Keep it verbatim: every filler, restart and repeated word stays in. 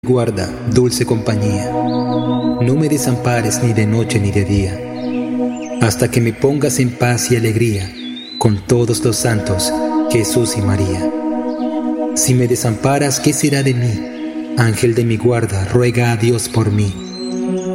Guarda, dulce compañía, no me desampares ni de noche ni de día, hasta que me pongas en paz y alegría con todos los santos, Jesús y María. Si me desamparas, ¿qué será de mí? Ángel de mi guarda, ruega a Dios por mí.